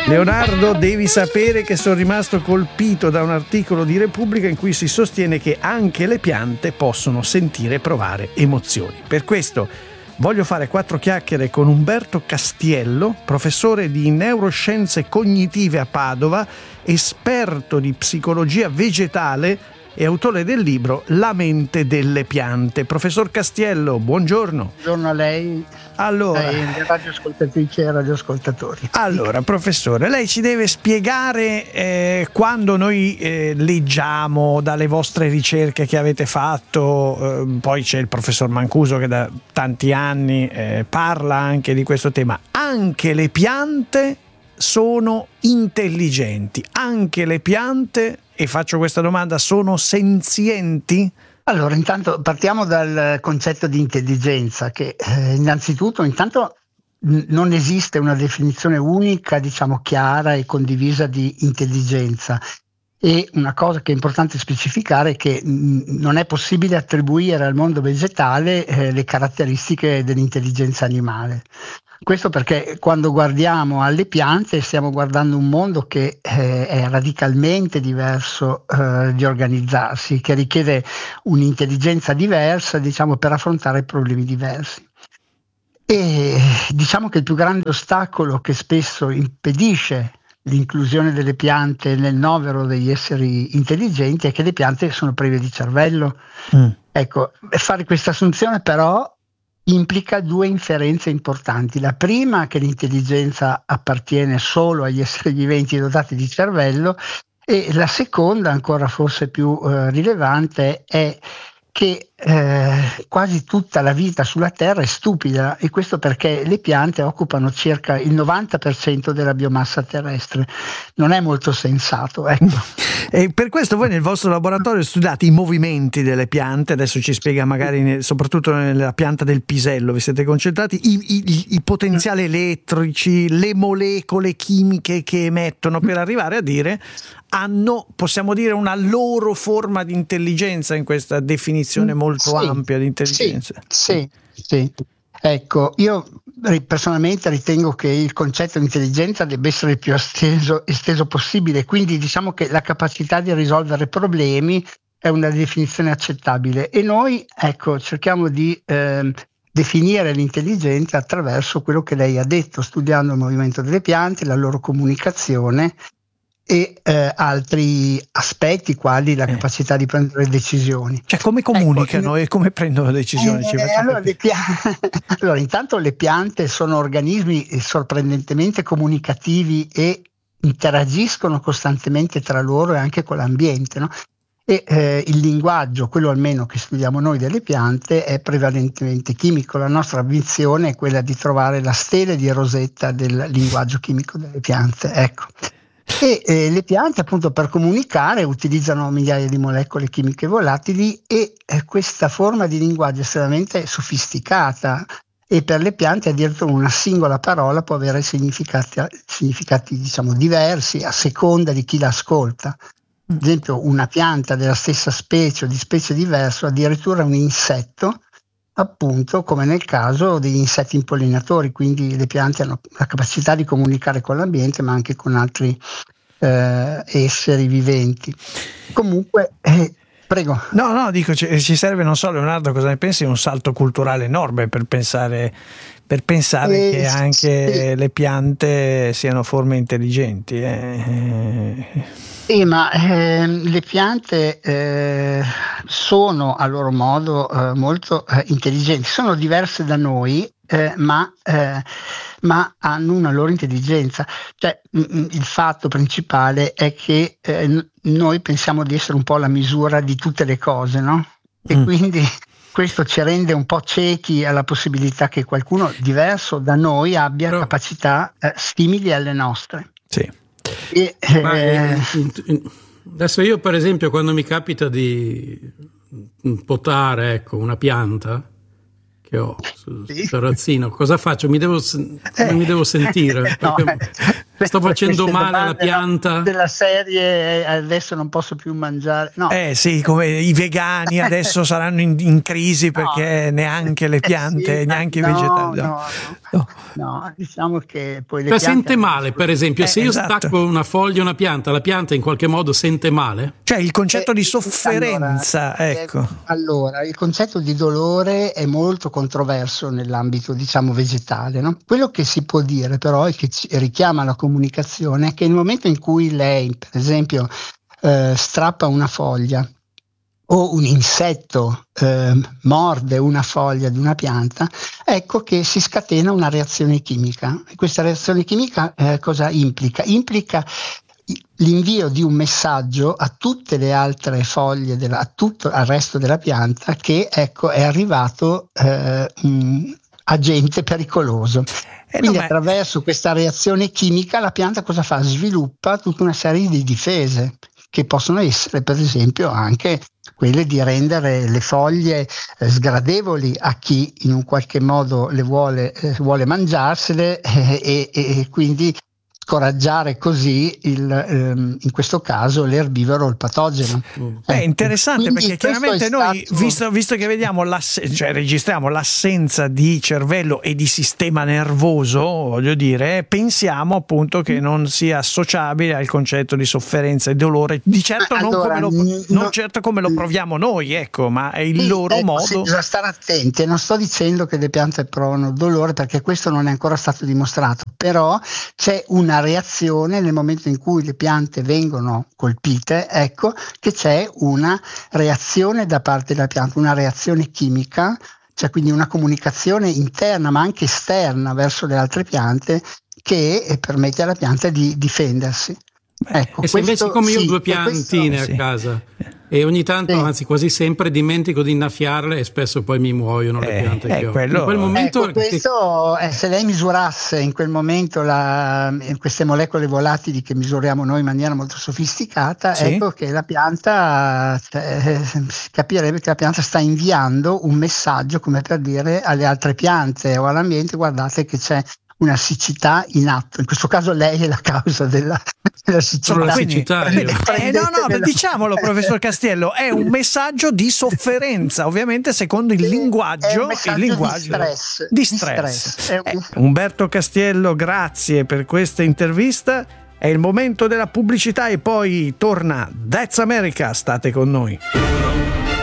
Leonardo, devi sapere che sono rimasto colpito da un articolo di Repubblica in cui si sostiene che anche le piante possono sentire e provare emozioni. Per questo voglio fare 4 chiacchiere con Umberto Castiello, professore di neuroscienze cognitive a Padova, esperto di psicologia vegetale e autore del libro La mente delle piante. Professor Castiello, buongiorno. Buongiorno a lei, allora, radioascoltatrici e radioascoltatori. Allora, professore, lei ci deve spiegare quando noi leggiamo dalle vostre ricerche che avete fatto, poi c'è il professor Mancuso che da tanti anni parla anche di questo tema, anche le piante sono intelligenti, anche le piante, e faccio questa domanda, sono senzienti? Allora, intanto partiamo dal concetto di intelligenza, che innanzitutto non esiste una definizione unica, diciamo chiara e condivisa di intelligenza. E una cosa che è importante specificare è che non è possibile attribuire al mondo vegetale le caratteristiche dell'intelligenza animale. Questo perché quando guardiamo alle piante stiamo guardando un mondo che è radicalmente diverso di organizzarsi, che richiede un'intelligenza diversa, diciamo, per affrontare problemi diversi. E diciamo che il più grande ostacolo che spesso impedisce l'inclusione delle piante nel novero degli esseri intelligenti è che le piante sono prive di cervello. Ecco, fare questa assunzione però implica 2 inferenze importanti. La prima, che l'intelligenza appartiene solo agli esseri viventi dotati di cervello, e la seconda, ancora forse più rilevante, è che quasi tutta la vita sulla Terra è stupida, e questo perché le piante occupano circa il 90% della biomassa terrestre. Non è molto sensato, ecco. E per questo voi nel vostro laboratorio studiate i movimenti delle piante, adesso ci spiega magari soprattutto nella pianta del pisello, vi siete concentrati, i potenziali elettrici, le molecole chimiche che emettono, per arrivare a dire possiamo dire una loro forma di intelligenza in questa definizione molto ampia di intelligenza. Sì. Ecco, io personalmente ritengo che il concetto di intelligenza debba essere il più esteso possibile, quindi diciamo che la capacità di risolvere problemi è una definizione accettabile, e noi, ecco, cerchiamo di definire l'intelligenza attraverso quello che lei ha detto, studiando il movimento delle piante, la loro comunicazione e altri aspetti quali la capacità di prendere decisioni. Cioè, come comunicano e come prendono decisioni? Allora, intanto le piante sono organismi sorprendentemente comunicativi e interagiscono costantemente tra loro e anche con l'ambiente, no? E il linguaggio, quello almeno che studiamo noi delle piante, è prevalentemente chimico. La nostra ambizione è quella di trovare la stele di Rosetta del linguaggio chimico delle piante, ecco. E le piante, appunto, per comunicare utilizzano migliaia di molecole chimiche volatili, e questa forma di linguaggio è estremamente sofisticata, e per le piante addirittura una singola parola può avere significati diciamo diversi a seconda di chi l'ascolta. Ad esempio, una pianta della stessa specie o di specie diverse, addirittura un insetto, appunto, come nel caso degli insetti impollinatori, quindi le piante hanno la capacità di comunicare con l'ambiente ma anche con altri esseri viventi. Comunque, prego. No, dico, ci serve, non so, Leonardo, cosa ne pensi, un salto culturale enorme per pensare che anche le piante siano forme intelligenti. Sì, ma le piante sono a loro modo molto intelligenti, sono diverse da noi, ma hanno una loro intelligenza. Cioè, il fatto principale è che noi pensiamo di essere un po' la misura di tutte le cose, no? E quindi questo ci rende un po' ciechi alla possibilità che qualcuno diverso da noi abbia capacità simili alle nostre. Sì. Adesso io, per esempio, quando mi capita di potare, ecco, una pianta che ho sul terrazzino, cosa faccio? Non mi devo sentire? No, sto facendo male alla pianta? Della serie adesso non posso più mangiare. No. Sì, come i vegani adesso saranno in crisi perché neanche le piante, neanche i vegetali. No, diciamo che poi le Cioè piante sente male, per esempio, se io esatto. stacco una foglia, una pianta, la pianta in qualche modo sente male? Cioè il concetto di sofferenza, ecco. Allora, il concetto di dolore è molto controverso nell'ambito, diciamo, vegetale, no? Quello che si può dire però e che richiama la comunicazione è che nel momento in cui lei, per esempio, strappa una foglia o un insetto morde una foglia di una pianta, ecco che si scatena una reazione chimica. E questa reazione chimica cosa implica? Implica l'invio di un messaggio a tutte le altre foglie, a tutto il resto della pianta, che ecco è arrivato un agente pericoloso. Quindi attraverso questa reazione chimica la pianta cosa fa? Sviluppa tutta una serie di difese che possono essere per esempio anche quelle di rendere le foglie sgradevoli a chi in un qualche modo le vuole mangiarsele e quindi scoraggiare così in questo caso l'erbivoro o il patogeno. È interessante. Quindi perché chiaramente noi, stato... visto che vediamo cioè registriamo l'assenza di cervello e di sistema nervoso, voglio dire, pensiamo appunto che non sia associabile al concetto di sofferenza e dolore, di certo non certo come lo proviamo noi, ecco, ma è il loro modo. Sì, bisogna stare attenti, non sto dicendo che le piante provano dolore perché questo non è ancora stato dimostrato, però c'è una reazione nel momento in cui le piante vengono colpite, ecco che c'è una reazione da parte della pianta, una reazione chimica, cioè quindi una comunicazione interna ma anche esterna verso le altre piante che permette alla pianta di difendersi. Ecco, e se invece come io ho due piantine a casa e ogni tanto, anzi quasi sempre, dimentico di innaffiarle e spesso poi mi muoiono le piante che ho. In quel momento questo, se lei misurasse in quel momento queste molecole volatili che misuriamo noi in maniera molto sofisticata, ecco che la pianta capirebbe che la pianta sta inviando un messaggio, come per dire alle altre piante o all'ambiente: guardate che c'è una siccità in atto. In questo caso lei è la causa della siccità. Diciamolo, professor Castiello, è un messaggio di sofferenza, ovviamente secondo il linguaggio, di stress. Umberto Castiello, grazie per questa intervista. È il momento della pubblicità e poi torna That's America, state con noi.